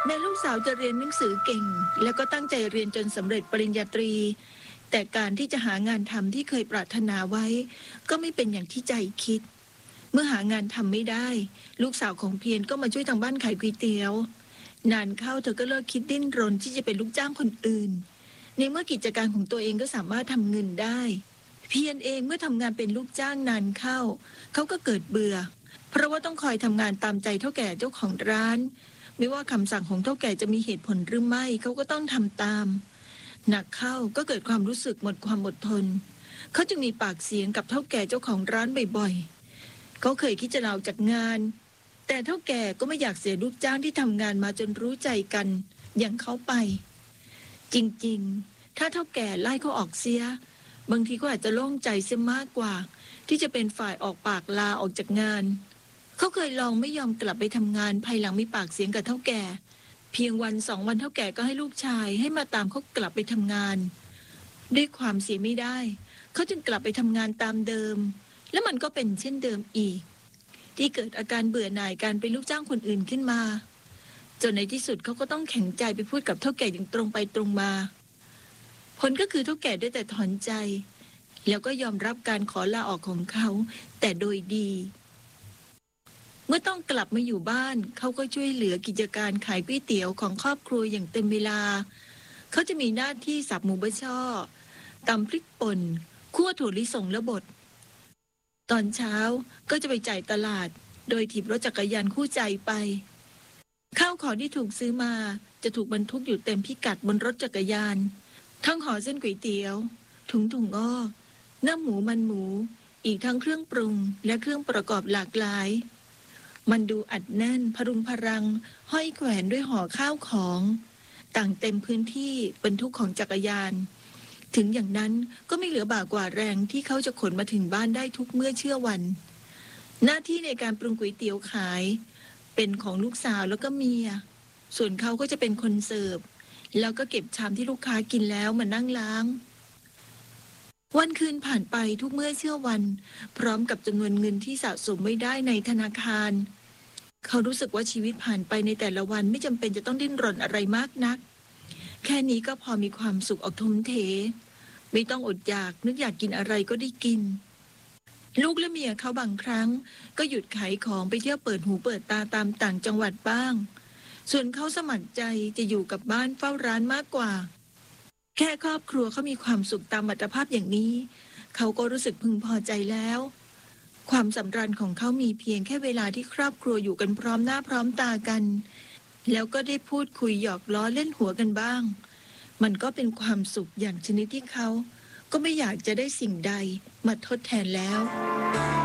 แม่ลูกสาวจะเรียนหนังสือเก่งแล้วก็ตั้งใจเรียนจนสำเร็จปริญญาตรีแต่การที่จะหางานทำที่เคยปรารถนาไว้ก็ไม่เป็นอย่างที่ใจคิดเมื่อหางานทำไม่ได้ลูกสาวของเพียรก็มาช่วยทางบ้านขายก๋วยเตี๋ยวนานเข้าเธอก็เลิกคิดดิ้นรนที่จะเป็นลูกจ้างคนอื่นในเมื่อกิจการของตัวเองก็สามารถทำเงินได้เพียรเองเมื่อทำงานเป็นลูกจ้างนานเข้าเขาก็เกิดเบื่อเพราะว่าต้องคอยทำงานตามใจเท่าแก่เจ้าของร้านไม่ว่าคำสั่งของเท่าแก่จะมีเหตุผลหรือไม่เขาก็ต้องทำตามหนักเข้าก็เกิดความรู้สึกหมดความอดทนเขาจึงมีปากเสียงกับเท่าแก่เจ้าของร้านบ่อยๆเขาเคยคิดจะลาออกจากงานแต่เท่าแก่ก็ไม่อยากเสียลูกจ้างที่ทำงานมาจนรู้ใจกันอย่างเขาไปจริงๆถ้าเท่าแก่ไล่เขาออกเสียบางทีก็อาจจะโล่งใจเสียมากกว่าที่จะเป็นฝ่ายออกปากลาออกจากงานเขาเคยลองไม่ยอมกลับไปทำงานภายหลังมีปากเสียงกับเท่าแก่เพียงวัน2 วันเท่าแก่ก็ให้ลูกชายให้มาตามเขากลับไปทำงานด้วยความเสียไม่ได้เขาจึงกลับไปทำงานตามเดิมและมันก็เป็นเช่นเดิมอีกที่เกิดอาการเบื่อหน่ายการเป็นลูกจ้างคนอื่นขึ้นมาจนในที่สุดเขาก็ต้องแข็งใจไปพูดกับเท่าแก่อย่างตรงไปตรงมาผลก็คือเท่าแก่ได้แต่ถอนใจแล้วก็ยอมรับการขอลาออกของเขาแต่โดยดีเมื่อต้องกลับมาอยู่บ้านเขาก็ช่วยเหลือกิจการขายก๋วยเตี๋ยวของครอบครัวอย่างเต็มเวลาเขาจะมีหน้าที่สับหมูบะช่อตำพริกป่นคั่วถั่วลิสงและบดตอนเช้าก็จะไปจ่ายตลาดโดยถีบรถจักรยานคู่ใจไปข้าวของที่ถูกซื้อมาจะถูกบรรทุกอยู่เต็มพิกัดบนรถจักรยานทั้งห่อเส้นก๋วยเตี๋ยวถุงอ้อเนื้อหมูมันหมูอีกทั้งเครื่องปรุงและเครื่องประกอบหลากหลายมันดูอัดแน่นพรุงพรังห้อยแขวนด้วยห่อข้าวของต่างเต็มพื้นที่บรรทุกของจักรยานถึงอย่างนั้นก็ไม่เหลือบ่ากว่าแรงที่เขาจะขนมาถึงบ้านได้ทุกเมื่อเชื่อวันหน้าที่ในการปรุงก๋วยเตี๋ยวขายเป็นของลูกสาวแล้วก็เมียส่วนเขาก็จะเป็นคนเสิร์ฟแล้วก็เก็บชามที่ลูกค้ากินแล้วมานั่งล้างวันคืนผ่านไปทุกเมื่อเชื่อวันพร้อมกับจำนวนเงินที่สะสมไว้ได้ในธนาคารเขารู้สึกว่าชีวิตผ่านไปในแต่ละวันไม่จำเป็นจะต้องดิ้นรนอะไรมากนักแค่นี้ก็พอมีความสุขออกทมเทไม่ต้องอดอยากนึกอยากกินอะไรก็ได้กินลูกและเมียเขาบางครั้งก็หยุดขายของไปเที่ยวเปิดหูเปิดตาตามต่างจังหวัดบ้างส่วนเขาสมัครใจจะอยู่กับบ้านเฝ้าร้านมากกว่าแค่ครอบครัวเขามีความสุขตามอัตภาพอย่างนี้เขาก็รู้สึกพึงพอใจแล้วความสำราญของเขามีเพียงแค่เวลาที่ครอบครัวอยู่กันพร้อมหน้าพร้อมตากันแล้วก็ได้พูดคุยหยอกล้อเล่นหัวกันบ้างมันก็เป็นความสุขอย่างชนิดที่เขาก็ไม่อยากจะได้สิ่งใดมาทดแทนแล้ว